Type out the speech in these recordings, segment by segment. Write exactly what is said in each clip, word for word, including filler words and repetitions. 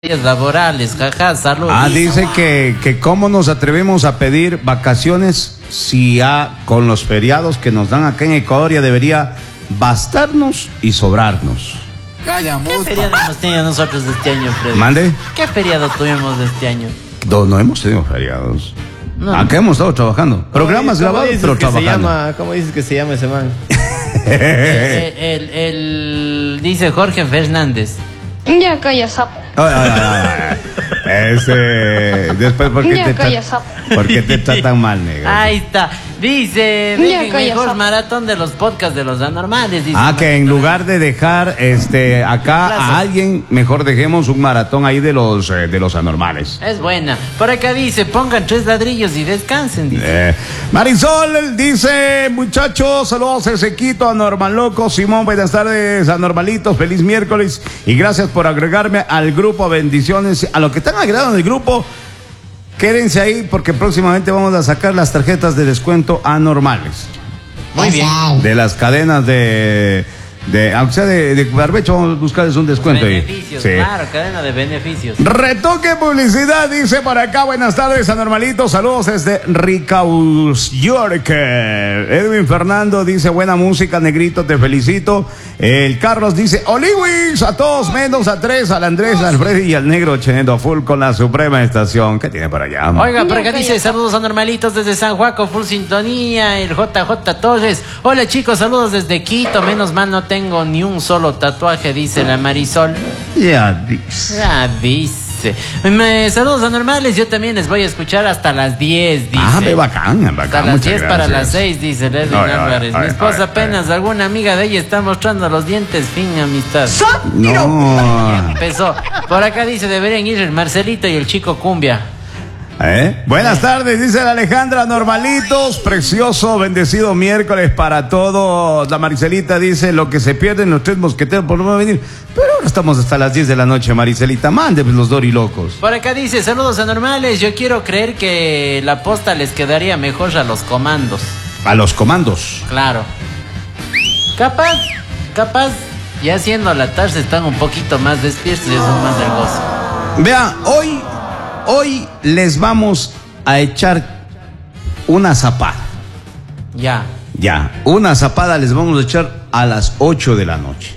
laborales, jaja, salud. Ah, dice que, que cómo nos atrevemos a pedir vacaciones si ya con los feriados que nos dan acá en Ecuador ya debería bastarnos y sobrarnos. ¿Qué feriado hemos tenido nosotros de este año, Freddy? ¿Mande? ¿Qué feriado tuvimos de este año? No, no hemos tenido feriados. No. Acá hemos estado trabajando. Programas grabados, pero trabajando. Llama, ¿Cómo dices que se llama ese man? el, el, el, dice Jorge Fernández. Ya calla, sapo. Ay, ay, ay, ay. Ese, después, ¿por qué, Ya, te, calla, tra sapo. ¿por qué te tratan mal, negro? Ahí está. Dice, Ya, el calla, mejor sapo. maratón de los podcasts de los anormales. Dice, Ah, que en lugar de dejar este acá Plazos. a alguien, mejor dejemos un maratón ahí de los eh, de los anormales. Es buena. Por acá dice, pongan tres ladrillos y descansen. Dice. Eh, Marisol dice, muchachos, saludos a Ezequito, Anormal Loco, Simón, buenas tardes, anormalitos, feliz miércoles y gracias por agregarme al grupo, bendiciones. A los que están agregados en el grupo, quédense ahí porque próximamente vamos a sacar las tarjetas de descuento anormales. Muy bien. De las cadenas de, de aunque sea de, de barbecho, vamos a buscarles un descuento ahí. Beneficios, Sí. claro, cadena de beneficios. Retoque publicidad, dice por acá, buenas tardes, anormalitos, saludos desde Ricaus, York. Edwin Fernando dice, buena música, negrito, te felicito. El Carlos dice, Oliwis, a todos menos a tres, al Andrés, al Freddy y al negro Chenedo full con la suprema estación. ¿Qué tiene por allá? Oiga, por acá Ya, dice, ya. saludos anormalitos desde San Juaco, full sintonía, el J J Torres. Hola chicos, saludos desde Quito, menos mal no tengo ni un solo tatuaje, dice la Marisol. Ya dice. Ya dice. Me, saludos anormales, yo también les voy a escuchar hasta las diez, dice. Ah, ve bacán, bacán. Hasta las muchas diez para gracias. las seis, dice Edwin Ay, ay, Álvarez. ay, Mi esposa ay, apenas, ay. alguna amiga de ella está mostrando los dientes, fin amistad. No. Empezó. Por acá dice, deberían ir el Marcelito y el Chico Cumbia. ¿Eh? Buenas tardes, dice la Alejandra, normalitos, precioso, bendecido miércoles para todos. La Maricelita dice, lo que se pierden los tres mosqueteros por no va a venir. Pero ahora estamos hasta las diez de la noche, Maricelita, mande pues, los dorilocos. Por acá dice, saludos anormales, yo quiero creer que la posta les quedaría mejor a los comandos. A los comandos. Claro. Capaz, capaz, ya siendo la tarde están un poquito más despiertos y son más del gozo. Vean, hoy, hoy les vamos a echar una zapada. Ya. Ya, una zapada les vamos a echar a las ocho de la noche.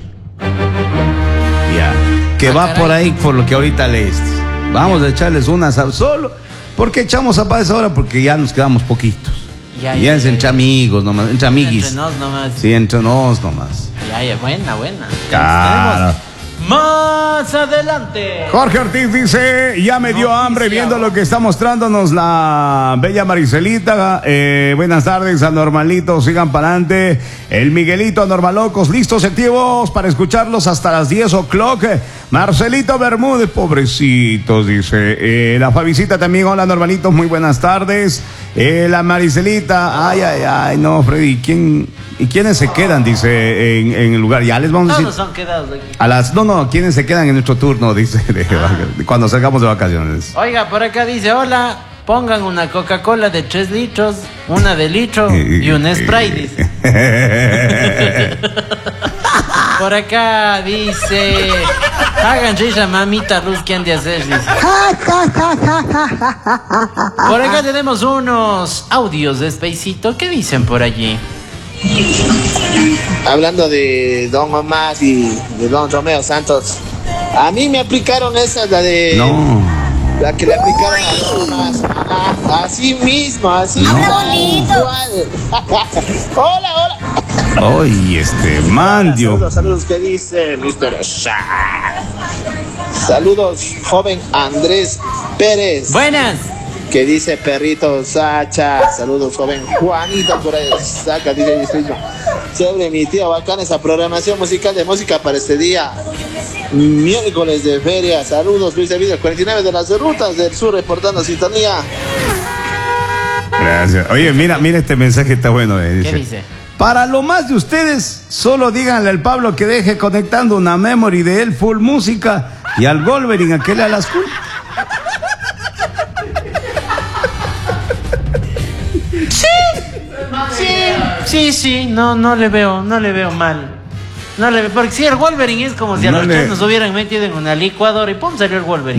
Ya, que Ah, va caray. por ahí por lo que ahorita leíste. Vamos a echarles una zapada solo. ¿Por qué echamos zapada a esa hora? Porque ya nos quedamos poquitos. Ya, Ya, ya, es ya, entre ya. amigos nomás, entre amiguis. Entre nos nomás. Sí, entre nos nomás. Ya, ya, buena, buena. Claro. Tenemos más adelante. Jorge Ortiz dice, ya me dio Noticia. hambre viendo lo que está mostrándonos la bella Maricelita. Eh, buenas tardes, anormalitos, sigan para adelante. El Miguelito, anormalocos, listos, activos para escucharlos hasta las diez o'clock. Marcelito Bermúdez, pobrecitos, dice. Eh, la Fabicita también, hola, anormalitos, muy buenas tardes. Eh, la Maricelita, ay, ay, ay, no, Freddy, ¿quién, ¿y quiénes se quedan? Dice, en, en el lugar. Ya les vamos a decir. Todos son quedados aquí. A las, no, no, ¿quiénes se quedan en nuestro turno? Dice, de, de cuando salgamos de vacaciones. Oiga, por acá dice, hola, pongan una Coca-Cola de tres litros, una de litro y un Sprite, dice. Por acá dice, hagan risa, mamita Luz, ¿qué han de hacer? Dice. Por acá tenemos unos audios de Spacito, ¿qué dicen por allí? Hablando de Don Omar y de Don Romeo Santos, a mí me aplicaron esa, la de... No. La que le aplicaron a Don Omar. Ah, así mismo, así No. igual. Hola, hola. Ay, este, Mandio. Saludos, saludos, ¿qué dice mister Shah? Saludos, joven Andrés Pérez. Buenas. Que dice perrito Sacha. Saludos, joven Juanito por ahí. Saca, dice distrito. Sobre mi tío, bacán esa programación musical de música para este día. Miércoles de feria. Saludos, Luis David, cuarenta y nueve de las rutas del sur, reportando sintonía. Gracias. Oye, mira, mira este mensaje, está bueno. Eh. ¿Qué dice? Para lo más de ustedes, solo díganle al Pablo que deje conectando una memory de él full música y al Wolverine aquel a las full. Sí, sí, sí, no, no le veo, no le veo mal. No le, porque si el Wolverine es como si a No los le- tres nos hubieran metido en una licuadora y pum, salió el Wolverine.